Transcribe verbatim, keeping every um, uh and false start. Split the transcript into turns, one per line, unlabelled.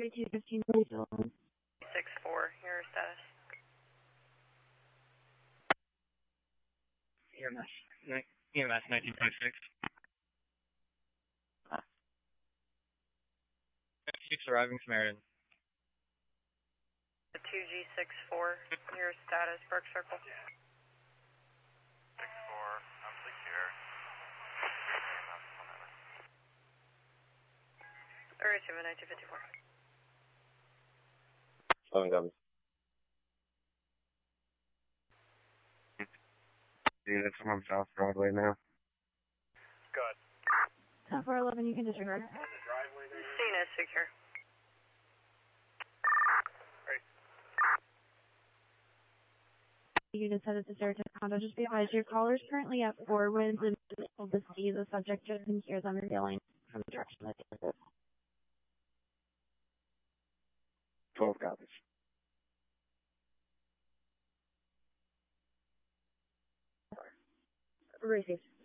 thirty-two fifteen.
six four, your status.
E M S, E M S nineteen twenty-six. Six arriving Samaritan.
The two G six four, your status, Burke Circle.
six four, I'm secure.
Thirty-two nineteen fifty-four.
Seven copies.
Units from South Broadway now.
Good.
ten four eleven, you can disregard.
Scene is secure.
Great.
You just headed to Saratoga Condo. Just be advised, your caller is currently at four winds and able to see the subject just in here on revealing from the direction that it is.
twelve copies.
Received.